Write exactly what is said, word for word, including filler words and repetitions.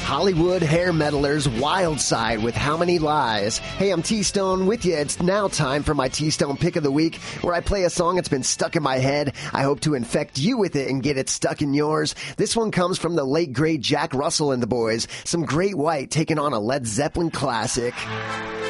Hollywood hair meddlers Wildside with How Many Lies. Hey, I'm T-Stone with you. It's now time for my T-Stone Pick of the Week, where I play a song that's been stuck in my head. I hope to infect you with it and get it stuck in yours. This one comes from the late, great Jack Russell and the Boys. Some Great White taking on a Led Zeppelin classic.